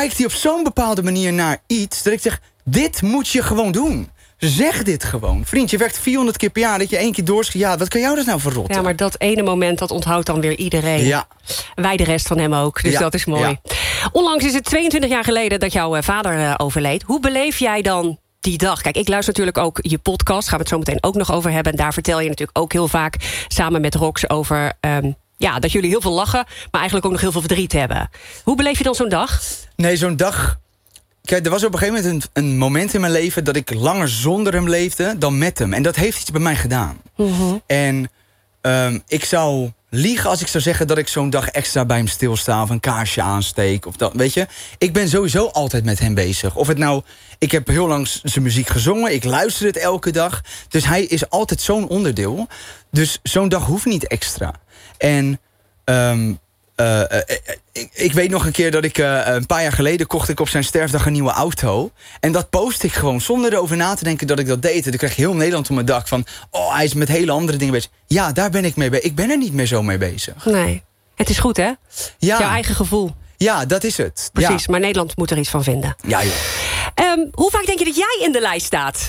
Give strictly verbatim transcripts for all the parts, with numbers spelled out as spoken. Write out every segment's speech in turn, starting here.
kijkt hij op zo'n bepaalde manier naar iets... dat ik zeg, dit moet je gewoon doen. Zeg dit gewoon. Vriend, je werkt vierhonderd keer per jaar... dat je één keer doorschiet. Ja, wat kan jou dat nou verrotten? Ja, maar dat ene moment, dat onthoudt dan weer iedereen. Ja. Wij de rest van hem ook, dus ja. dat is mooi. Ja. Onlangs is het tweeëntwintig jaar geleden dat jouw vader uh, overleed. Hoe beleef jij dan die dag? Kijk, ik luister natuurlijk ook je podcast. Gaan we het zo meteen ook nog over hebben. En daar vertel je natuurlijk ook heel vaak... samen met Rox over... Um, ja, dat jullie heel veel lachen... maar eigenlijk ook nog heel veel verdriet hebben. Hoe beleef je dan zo'n dag? Nee, zo'n dag... Kijk, er was op een gegeven moment een, een moment in mijn leven... dat ik langer zonder hem leefde dan met hem. En dat heeft iets bij mij gedaan. Mm-hmm. En um, ik zou liegen als ik zou zeggen... dat ik zo'n dag extra bij hem stilsta... of een kaarsje aansteek. Of dat, weet je, ik ben sowieso altijd met hem bezig. Of het nou... Ik heb heel lang zijn muziek gezongen. Ik luister het elke dag. Dus hij is altijd zo'n onderdeel. Dus zo'n dag hoeft niet extra. En... Um, Uh, uh, ik, ik weet nog een keer dat ik uh, een paar jaar geleden... kocht ik op zijn sterfdag een nieuwe auto. En dat post ik gewoon zonder erover na te denken dat ik dat deed. En dan kreeg heel Nederland om mijn dak van... oh, hij is met hele andere dingen bezig. Ja, daar ben ik mee bezig. Ik ben er niet meer zo mee bezig. Nee, het is goed, hè? Ja. Het is jouw eigen gevoel. Ja, dat is het. Precies, ja. Maar Nederland moet er iets van vinden. Ja, joh. Um, hoe vaak denk je dat jij in de lijst staat?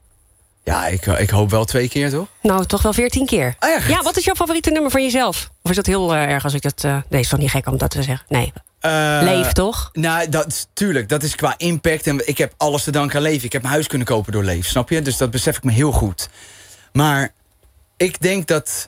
Ja, ik, ik hoop wel twee keer, toch? Nou, toch wel veertien keer. Echt? Ja, wat is jouw favoriete nummer van jezelf? Of is dat heel uh, erg als ik dat... Uh, nee, is toch niet gek om dat te zeggen? Nee. Uh, Leef, toch? Nou, dat, tuurlijk. Dat is qua impact. En ik heb alles te danken aan Leef. Ik heb mijn huis kunnen kopen door Leef, snap je? Dus dat besef ik me heel goed. Maar ik denk dat...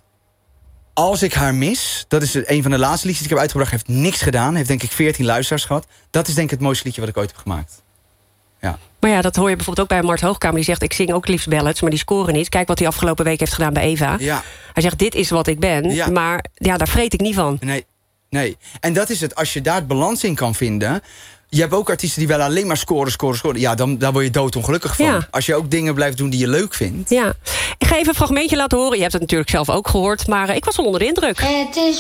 als ik haar mis... dat is een van de laatste liedjes die ik heb uitgebracht... heeft niks gedaan. Heeft denk ik veertien luisteraars gehad. Dat is denk ik het mooiste liedje wat ik ooit heb gemaakt. Ja. Maar ja, dat hoor je bijvoorbeeld ook bij Mart Hoogkamer. Die zegt, ik zing ook liefst ballads, maar die scoren niet. Kijk wat hij afgelopen week heeft gedaan bij Eva. Ja. Hij zegt, dit is wat ik ben, ja. maar ja, daar vreet ik niet van. Nee, nee. En dat is het. Als je daar het balans in kan vinden... Je hebt ook artiesten die wel alleen maar scoren, scoren, scoren. Ja, dan, daar word je doodongelukkig van. Ja. Als je ook dingen blijft doen die je leuk vindt. Ja. Ik ga even een fragmentje laten horen. Je hebt het natuurlijk zelf ook gehoord, maar uh, ik was wel onder de indruk. Het is